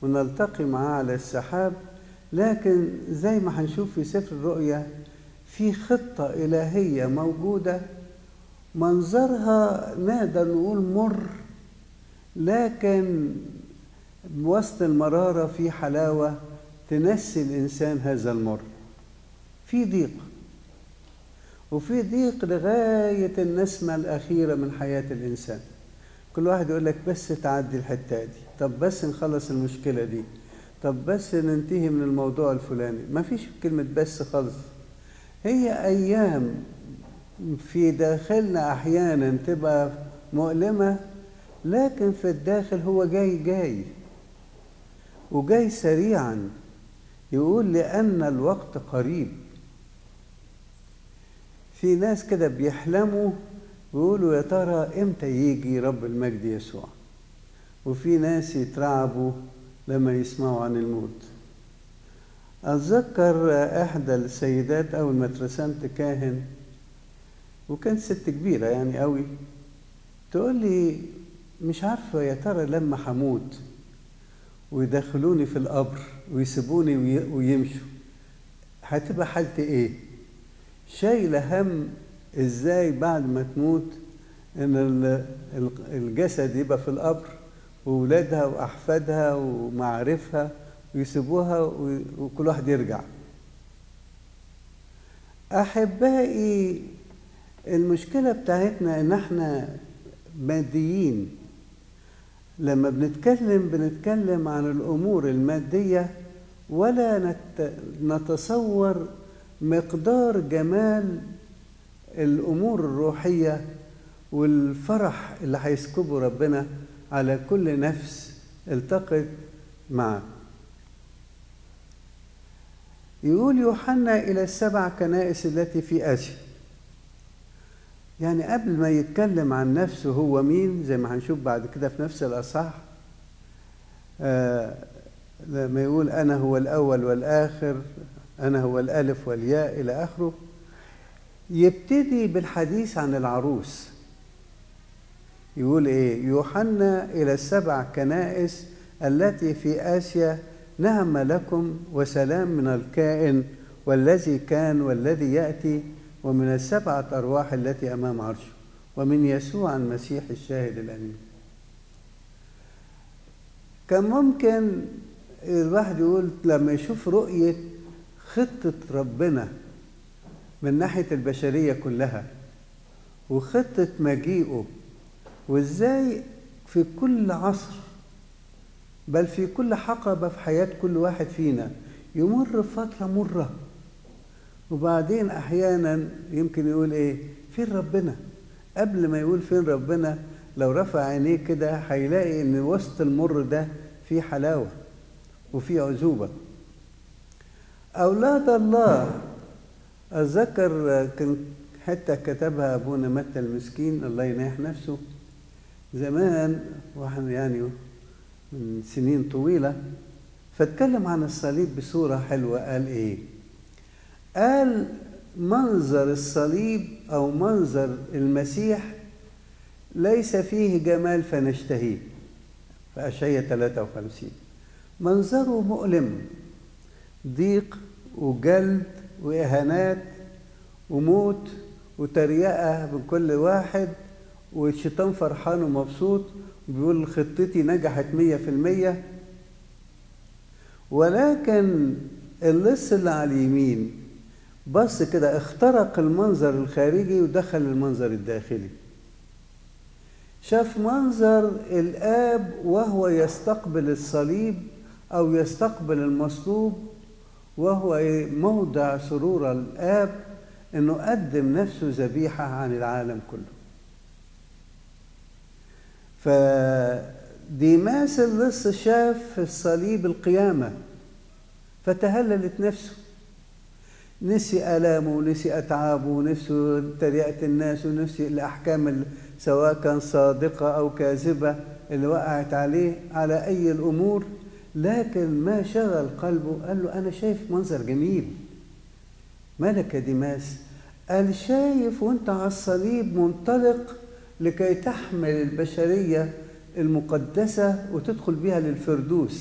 ونلتقي معاه على السحاب. لكن زي ما هنشوف في سفر الرؤيا في خطة إلهية موجودة، منظرها نقدر نقول مر، لكن بوسط المرارة في حلاوة تنسي الإنسان هذا المر. في ضيق، وفي ضيق لغاية النسمة الأخيرة من حياة الإنسان. كل واحد يقول لك بس تعدي الحتة دي، طب بس نخلص المشكلة دي، طب بس ننتهي من الموضوع الفلاني. ما فيش كلمة بس خالص. هي أيام في داخلنا أحيانا تبقى مؤلمة، لكن في الداخل هو جاي وجاي سريعا. يقول لأن الوقت قريب. في ناس كده بيحلموا ويقولوا يا ترى امتى يجي رب المجد يسوع، وفي ناس يترعبوا لما يسمعوا عن الموت. أتذكر إحدى السيدات أول ما اترسمت كاهن، وكانت ست كبيرة يعني قوي، تقول لي مش عارفة يا ترى لما هموت ويدخلوني في القبر ويسيبوني ويمشوا هتبقى حالتي ايه؟ شايلة هم ازاي بعد ما تموت ان الجسد يبقى في القبر وولادها واحفادها ومعارفها ويسيبوها وكل واحد يرجع. احبائي، المشكلة بتاعتنا ان احنا ماديين. لما بنتكلم عن الامور المادية ولا نتصور مقدار جمال الامور الروحية والفرح اللي هيسكبه ربنا على كل نفس التقت معه. يقول يوحنا إلى 7 كنائس التي في آسيا. يعني قبل ما يتكلم عن نفسه هو مين، زي ما هنشوف بعد كده في نفس الأصحاح، لما يقول أنا هو الأول والآخر، أنا هو الألف والياء إلى آخره، يبتدي بالحديث عن العروس. يقول إيه؟ يوحنا إلى 7 كنائس التي في آسيا، نعم لكم وسلام من الكائن والذي كان والذي يأتي، ومن 7 أرواح التي أمام عرشه، ومن يسوع المسيح الشاهد الأمين. كان ممكن الواحد يقول لما يشوف رؤية خطة ربنا من ناحية البشرية كلها وخطة مجيئه، وإزاي في كل عصر بل في كل حقبة في حياة كل واحد فينا يمر بفترة مرة، وبعدين أحيانا يمكن يقول إيه فين ربنا. قبل ما يقول فين ربنا، لو رفع عينيه كده هيلاقي إن وسط المر ده في حلاوة وفي عذوبة. أولاد الله، أتذكر كان حتى كتبها أبونا متى المسكين الله ينيح نفسه زمان، واحد يعني من سنين طويلة، فاتكلم عن الصليب بصورة حلوة. قال إيه؟ قال منظر الصليب أو منظر المسيح ليس فيه جمال فنشتهيه، في أشعياء 53. منظره مؤلم، ضيق وجلد وإهانات وموت وتريقة من كل واحد، والشيطان فرحان ومبسوط بيقول خطتي نجحت 100%. ولكن اللص اللي على اليمين بص كده، اخترق المنظر الخارجي ودخل المنظر الداخلي. شاف منظر الآب وهو يستقبل الصليب أو يستقبل المصلوب، وهو موضع سرور الآب إنه قدم نفسه ذبيحة عن العالم كله. فديماس اللص شاف في الصليب القيامة فتهللت نفسه، نسي آلامه ونسي أتعابه ونسي تريقة الناس ونسي الأحكام سواء كان صادقة أو كاذبة اللي وقعت عليه على أي الأمور. لكن ما شغل قلبه، قال له أنا شايف منظر جميل. مالك يا ديماس؟ قال شايف وانت على الصليب منطلق لكي تحمل البشرية المقدسة وتدخل بها للفردوس.